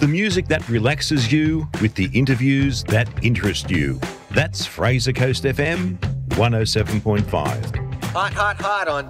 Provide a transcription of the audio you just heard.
The music that relaxes you with the interviews that interest you. That's Fraser Coast FM 107.5. Hot, hot, hot on